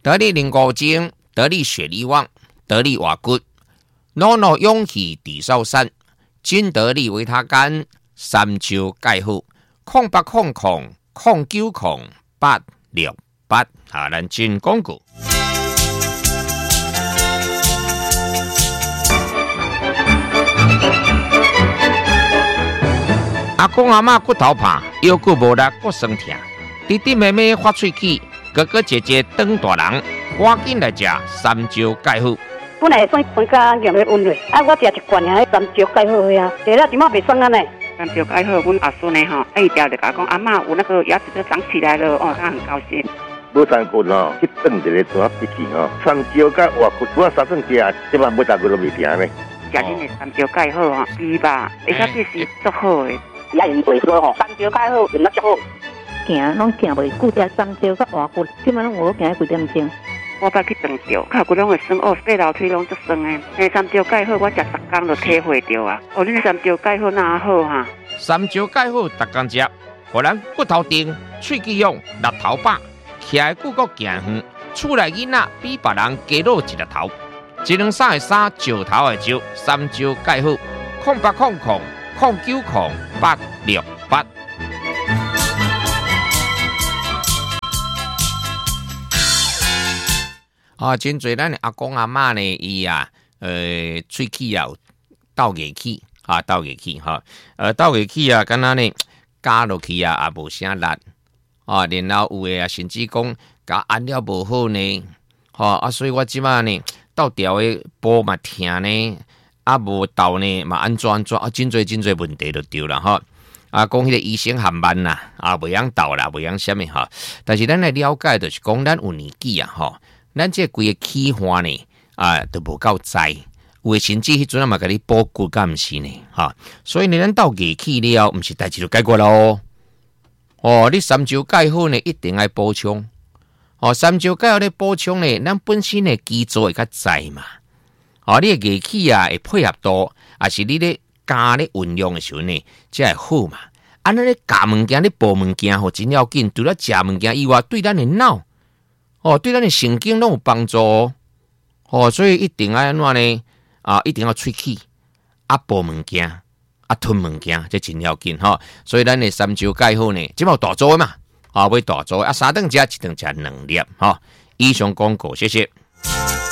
得力灵骨精，得力血力旺，得力瓦骨，脑脑勇气地少山，金得力维他干，三焦钙好，0800090868，咱进广告。阿公阿嬷骨头怕，腰骨无力，骨酸痛，弟弟妹妹发喙齿，哥哥姐姐长大人，赶紧来食三焦钙好。 本来算分家养的温热，我食一罐啊，三焦钙好呀，食了怎么袂酸啊呢？ 三焦钙好，阮阿孙呢吼，一条就讲阿嬷有那个牙齿都长起来了，哦，他很高兴。 无三骨哦，去炖一个大笔记哦，三焦钙活骨，我三顿食，即摆每大骨都未停呢。 食恁的三焦钙好吼，猪吧，而且这是足好的。 也用袂说吼，三焦钙好，用得足好。 行拢行袂久，食三焦甲活骨，即摆拢有行几点钟。 我捌去长照，脚骨拢会酸，哦，爬楼梯拢足酸的。那三焦钙好，我食10天就体会到啊。哦，恁三焦钙好哪好哈？ 三焦钙好，逐工食，互咱骨头硬，喙齿勇，力头饱，徛的久阁行远，厝内囡仔比别人加老一粒头。一两三的三，石头的石，三焦钙好，0800090868。真侪咱的阿公阿嬷呢，伊啊，喙齿啊有斗牙齿啊，斗牙齿哈，斗牙齿啊，敢若呢加落去啊，也无啥力啊，然后有诶啊，甚至讲加按了无好呢，所以我即摆呢斗调诶波嘛疼呢，无斗呢嘛安怎啊，真侪问题就对啦哈。讲迄个医生含慢啦，袂晓斗啦，袂晓啥物哈。但是咱来了解就是讲，咱有年纪啊，咱这规个器官呢，都无够在，有诶甚至迄阵嘛，甲你补骨，敢毋是呢？所以呢，咱斗牙齿了，毋是代志就解决咯。你三焦钙好呢，一定要补充。三焦钙咧补充呢，咱本身的基础会较在嘛。你的牙齿啊，会配合度，也是你咧加咧运用的时候呢，才会好嘛。安尼咧夹物件咧补物件，真要紧。除了食物件以外，对咱的脑。对咱的神经拢有帮助所以一定要安怎呢？一定要喙齿补物件吞物件，这真要紧所以咱的三焦钙好呢，即嘛有大做的嘛，要大做的3顿食，1顿食2粒以上广告，谢谢。